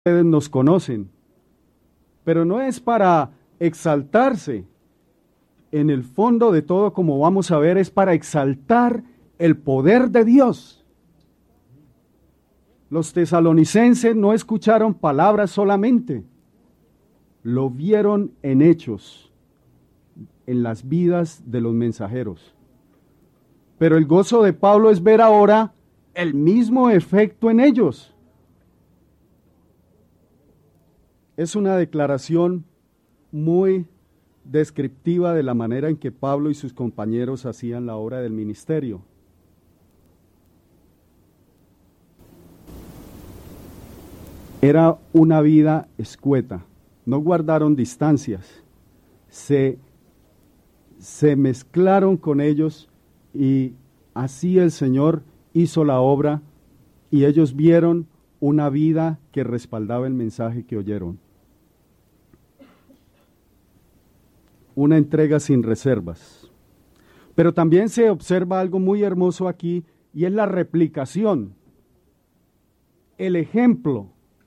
ustedes nos conocen, pero no es para exaltarse. En el fondo de todo, como vamos a ver, es para exaltar el poder de Dios. Los tesalonicenses no escucharon palabras solamente, lo vieron en hechos, en las vidas de los mensajeros. Pero el gozo de Pablo es ver ahora el mismo efecto en ellos. Es una declaración muy descriptiva de la manera en que Pablo y sus compañeros hacían la obra del ministerio. Era una vida escueta, no guardaron distancias, se mezclaron con ellos y así el Señor hizo la obra y ellos vieron una vida que respaldaba el mensaje que oyeron. Una entrega sin reservas. Pero también se observa algo muy hermoso aquí y es la replicación, el ejemplo.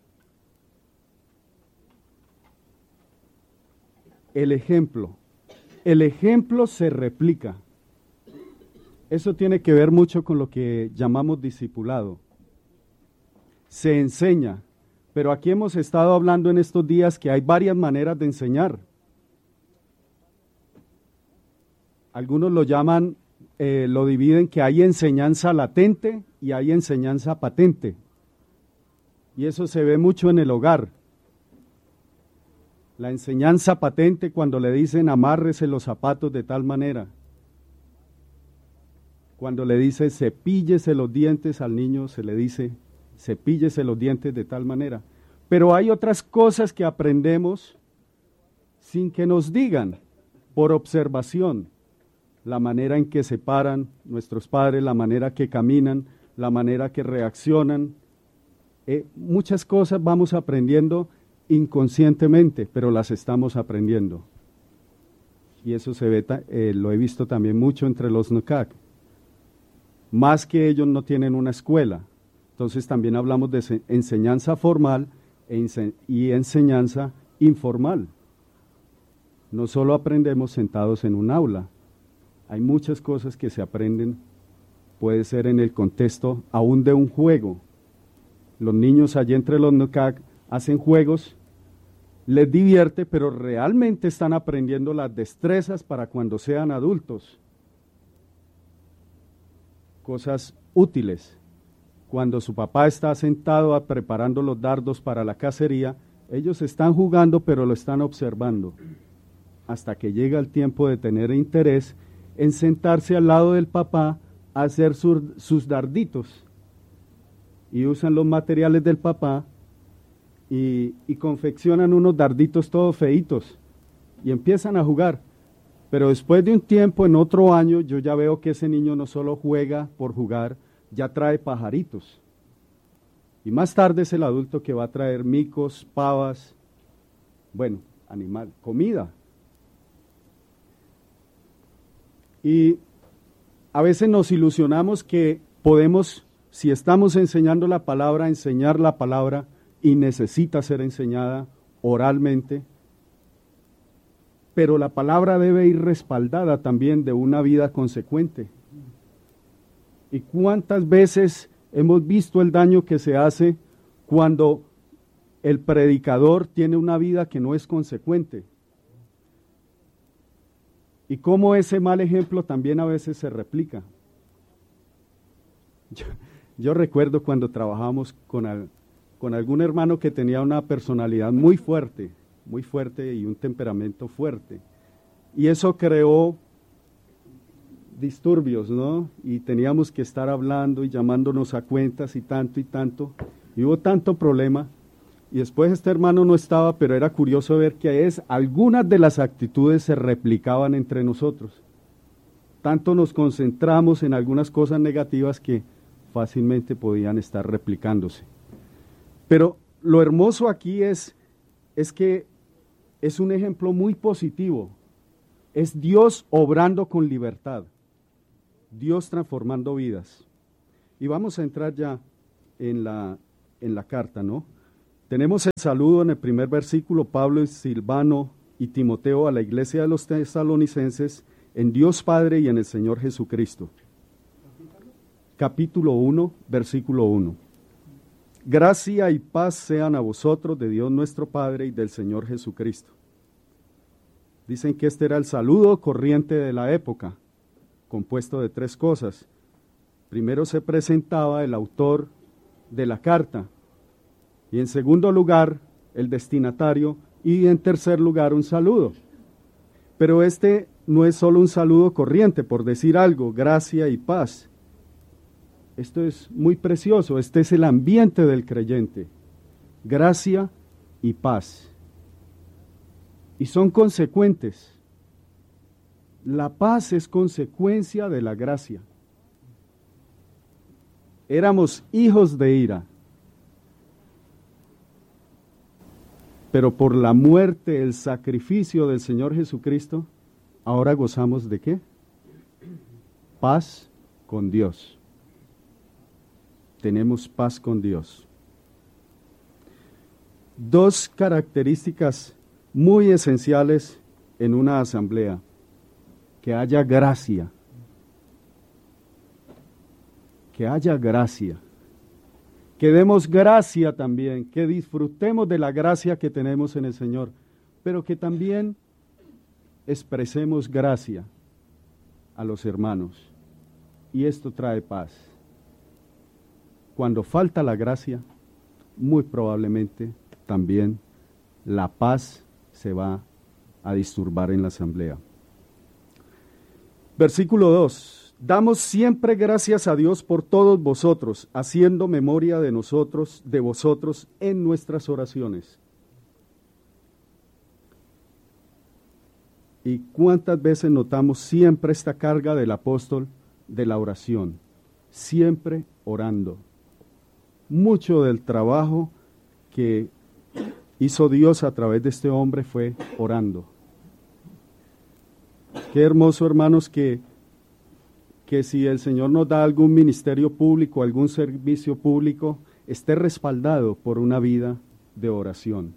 El ejemplo se replica. Eso tiene que ver mucho con lo que llamamos discipulado. Se enseña, pero aquí hemos estado hablando en estos días que hay varias maneras de enseñar. Algunos lo llaman, lo dividen que hay enseñanza latente y hay enseñanza patente. Y eso se ve mucho en el hogar. La enseñanza patente cuando le dicen amárrese los zapatos de tal manera. Cuando le dice cepíllese los dientes al niño, se le dice cepíllese los dientes de tal manera. Pero hay otras cosas que aprendemos sin que nos digan, por observación. La manera en que se paran nuestros padres, la manera que caminan, la manera que reaccionan. Muchas cosas vamos aprendiendo inconscientemente, pero las estamos aprendiendo. Y eso se ve, lo he visto también mucho entre los NUCAC. Más que ellos no tienen una escuela. Entonces también hablamos de enseñanza formal y enseñanza informal. No solo aprendemos sentados en un aula. Hay muchas cosas que se aprenden, puede ser en el contexto aún de un juego. Los niños allí entre los NUCAC hacen juegos, les divierte, pero realmente están aprendiendo las destrezas para cuando sean adultos. Cosas útiles. Cuando su papá está sentado preparando los dardos para la cacería, ellos están jugando, pero lo están observando. Hasta que llega el tiempo de tener interés en sentarse al lado del papá a hacer sus darditos. Y usan los materiales del papá y confeccionan unos darditos todos feitos y empiezan a jugar. Pero después de un tiempo, en otro año, yo ya veo que ese niño no solo juega por jugar, ya trae pajaritos. Y más tarde es el adulto que va a traer micos, pavas, bueno, animal, comida. Y a veces nos ilusionamos que podemos, si estamos enseñando la palabra, enseñar la palabra y necesita ser enseñada oralmente, pero la palabra debe ir respaldada también de una vida consecuente. ¿Y cuántas veces hemos visto el daño que se hace cuando el predicador tiene una vida que no es consecuente? Y cómo ese mal ejemplo también a veces se replica. Yo recuerdo cuando trabajamos con algún hermano que tenía una personalidad muy fuerte y un temperamento fuerte. Y eso creó disturbios, ¿no? Y teníamos que estar hablando y llamándonos a cuentas y tanto. Y hubo tanto problema. Y después este hermano no estaba, pero era curioso ver que algunas de las actitudes se replicaban entre nosotros. Tanto nos concentramos en algunas cosas negativas que fácilmente podían estar replicándose. Pero lo hermoso aquí es que es un ejemplo muy positivo. Es Dios obrando con libertad. Dios transformando vidas. Y vamos a entrar ya en la carta, ¿no? Tenemos el saludo en el primer versículo, Pablo y Silvano y Timoteo a la iglesia de los tesalonicenses, en Dios Padre y en el Señor Jesucristo. Capítulo 1, versículo 1. Gracia y paz sean a vosotros de Dios nuestro Padre y del Señor Jesucristo. Dicen que este era el saludo corriente de la época, compuesto de 3 cosas. Primero se presentaba el autor de la carta, y en segundo lugar el destinatario, y en tercer lugar un saludo. Pero este no es solo un saludo corriente, por decir algo, gracia y paz. Esto es muy precioso, este es el ambiente del creyente, gracia y paz. Y son consecuentes. La paz es consecuencia de la gracia. Éramos hijos de ira, pero por la muerte, el sacrificio del Señor Jesucristo, ahora gozamos ¿de qué? Paz con Dios. Tenemos paz con Dios. 2 características muy esenciales en una asamblea: que haya gracia, que demos gracia también, que disfrutemos de la gracia que tenemos en el Señor, pero que también expresemos gracia a los hermanos, y esto trae paz. Cuando falta la gracia, muy probablemente también la paz se va a disturbar en la asamblea. Versículo 2. Damos siempre gracias a Dios por todos vosotros, haciendo memoria de vosotros en nuestras oraciones. ¿Y cuántas veces notamos siempre esta carga del apóstol de la oración? Siempre orando. Mucho del trabajo que hizo Dios a través de este hombre fue orando. Qué hermoso, hermanos, que si el Señor nos da algún ministerio público, algún servicio público, esté respaldado por una vida de oración.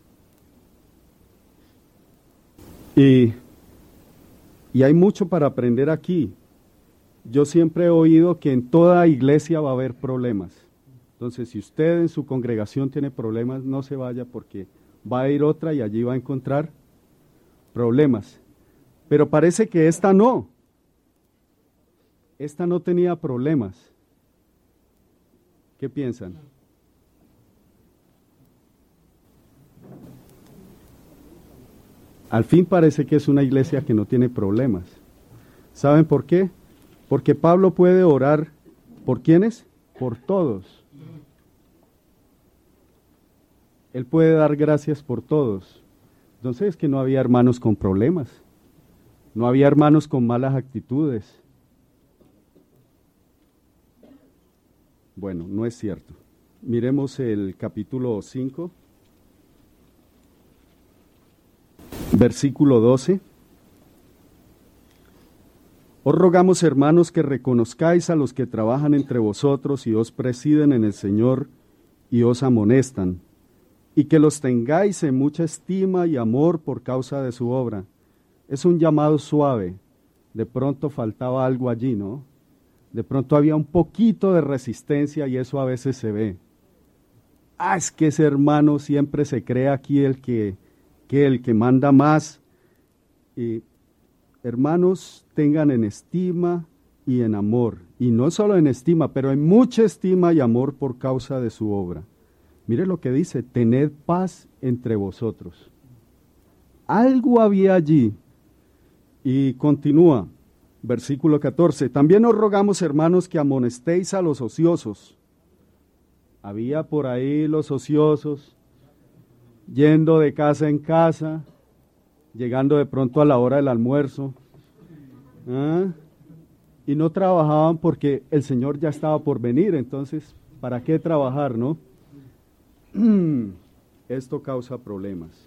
Y hay mucho para aprender aquí. Yo siempre he oído que en toda iglesia va a haber problemas. Entonces, si usted en su congregación tiene problemas, no se vaya, porque va a ir otra y allí va a encontrar problemas. Pero parece que esta no tenía problemas. ¿Qué piensan? Al fin parece que es una iglesia que no tiene problemas. ¿Saben por qué? Porque Pablo puede orar, ¿por quiénes? Por todos. Él puede dar gracias por todos. Entonces es que no había hermanos con problemas, no había hermanos con malas actitudes. Bueno, no es cierto. Miremos el capítulo 5, versículo 12. Os rogamos, hermanos, que reconozcáis a los que trabajan entre vosotros y os presiden en el Señor y os amonestan, y que los tengáis en mucha estima y amor por causa de su obra. Es un llamado suave. De pronto faltaba algo allí, ¿no? De pronto había un poquito de resistencia, y eso a veces se ve. Es que ese hermano siempre se cree aquí el que manda más. Y hermanos, tengan en estima y en amor, y no solo en estima, pero en mucha estima y amor por causa de su obra. Mire lo que dice: tened paz entre vosotros. Algo había allí. Y continúa, versículo 14. También os rogamos, hermanos, que amonestéis a los ociosos. Había por ahí los ociosos, yendo de casa en casa, llegando de pronto a la hora del almuerzo, y no trabajaban porque el Señor ya estaba por venir. Entonces, ¿para qué trabajar, no? Esto causa problemas.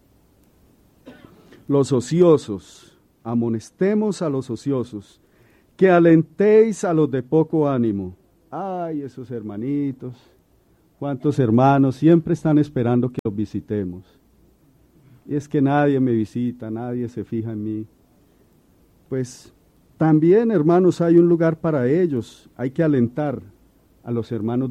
Los ociosos, amonestemos a los ociosos, que alentéis a los de poco ánimo. Ay, esos hermanitos, ¿Cuántos hermanos siempre están esperando que los visitemos? Y es que nadie me visita, nadie se fija en mí. Pues también, hermanos, hay un lugar para ellos. Hay que alentar a los hermanos